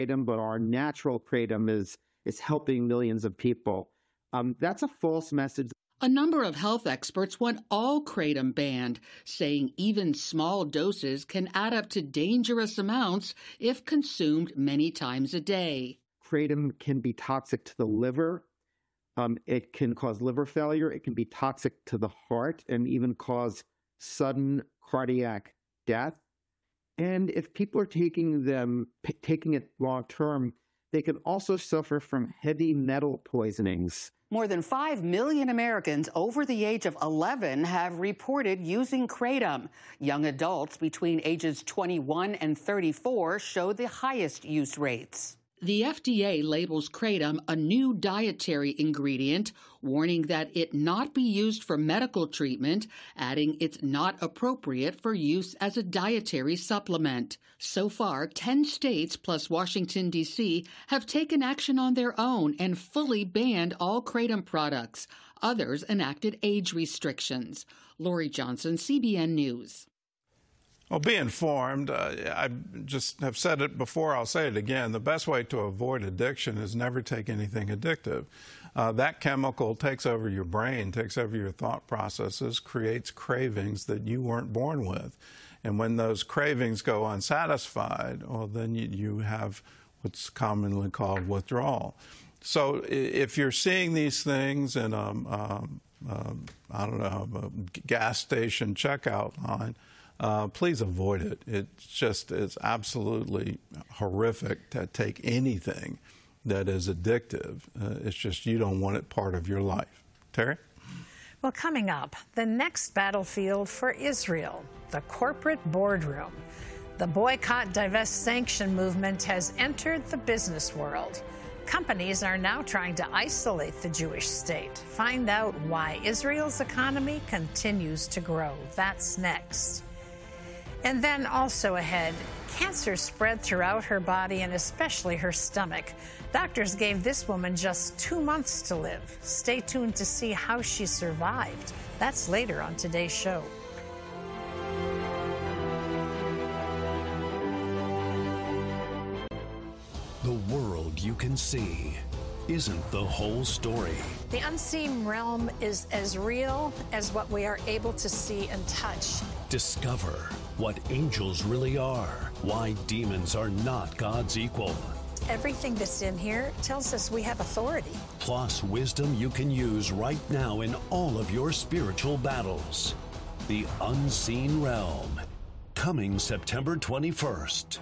kratom, but our natural kratom is helping millions of people. That's a false message. A number of health experts want all kratom banned, saying even small doses can add up to dangerous amounts if consumed many times a day. Kratom can be toxic to the liver. It can cause liver failure. It can be toxic to the heart and even cause sudden cardiac death. And if people are taking it long term, they can also suffer from heavy metal poisonings. More than 5 million Americans over the age of 11 have reported using kratom. Young adults between ages 21 and 34 show the highest use rates. The FDA labels kratom a new dietary ingredient, warning that it not be used for medical treatment, adding it's not appropriate for use as a dietary supplement. So far, 10 states plus Washington, D.C. have taken action on their own and fully banned all kratom products. Others enacted age restrictions. Lori Johnson, CBN News. Well, be informed. I just have said it before. I'll say it again. The best way to avoid addiction is never take anything addictive. That chemical takes over your brain, takes over your thought processes, creates cravings that you weren't born with. And when those cravings go unsatisfied, well, then you have what's commonly called withdrawal. So if you're seeing these things in a gas station checkout line, please avoid it. It's absolutely horrific to take anything that is addictive. It's just you don't want it part of your life. Terry? Well, coming up, the next battlefield for Israel, the corporate boardroom. The boycott, divest, sanction movement has entered the business world. Companies are now trying to isolate the Jewish state. Find out why Israel's economy continues to grow. That's next. And then also ahead, cancer spread throughout her body and especially her stomach. Doctors gave this woman just 2 months to live. Stay tuned to see how she survived. That's later on today's show. The world you can see isn't the whole story. The unseen realm is as real as what we are able to see and touch. Discover what angels really are, why demons are not God's equal. Everything that's in here tells us we have authority. Plus wisdom you can use right now in all of your spiritual battles. The Unseen Realm, coming September 21st.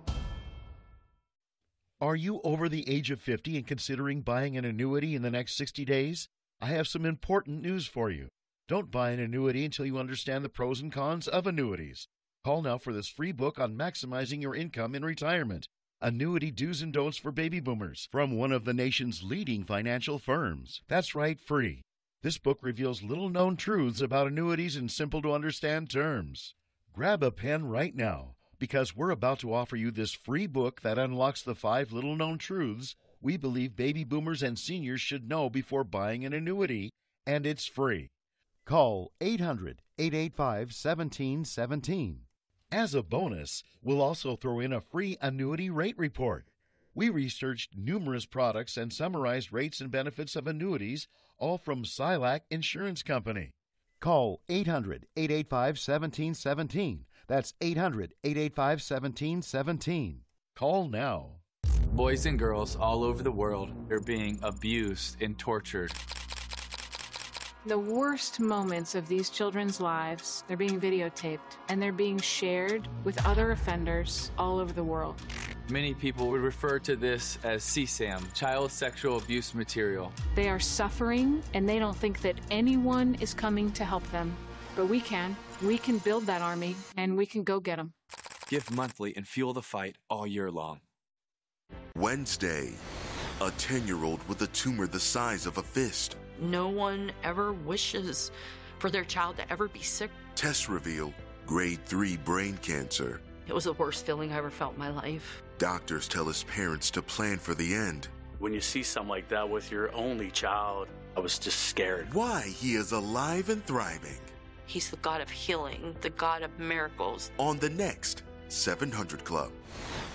Are you over the age of 50 and considering buying an annuity in the next 60 days? I have some important news for you. Don't buy an annuity until you understand the pros and cons of annuities. Call now for this free book on maximizing your income in retirement. Annuity Do's and Don'ts for Baby Boomers from one of the nation's leading financial firms. That's right, free. This book reveals little-known truths about annuities in simple-to-understand terms. Grab a pen right now, because we're about to offer you this free book that unlocks the 5 little-known truths we believe baby boomers and seniors should know before buying an annuity, and it's free. Call 800-885-1717. As a bonus, we'll also throw in a free annuity rate report. We researched numerous products and summarized rates and benefits of annuities, all from Silac Insurance Company. Call 800-885-1717. That's 800-885-1717. Call now. Boys and girls all over the world are being abused and tortured. The worst moments of these children's lives, they're being videotaped and they're being shared with other offenders all over the world. Many people would refer to this as CSAM, child sexual abuse material. They are suffering and they don't think that anyone is coming to help them. But we can. We can build that army and we can go get them. Give monthly and fuel the fight all year long. Wednesday, a 10-year-old with a tumor the size of a fist. No one ever wishes for their child to ever be sick. Tests reveal grade 3 brain cancer. It was the worst feeling I ever felt in my life. Doctors tell his parents to plan for the end. When you see something like that with your only child, I was just scared. Why he is alive and thriving. He's the God of healing, the God of miracles. On the next 700 Club.